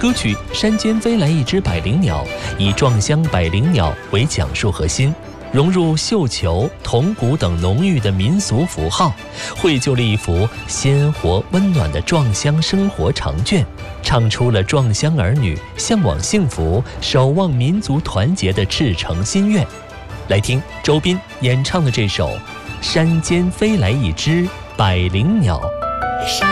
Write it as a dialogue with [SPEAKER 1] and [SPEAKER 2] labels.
[SPEAKER 1] 歌曲《山间飞来一只百灵鸟》以撞香百灵鸟为讲述核心，融入绣球、铜鼓等浓郁的民俗符号，绘就了一幅鲜活温暖的撞香生活长卷，唱出了撞香儿女向往幸福、守望民族团结的赤诚心愿。来听周斌演唱的这首《山间飞来一只百灵鸟》。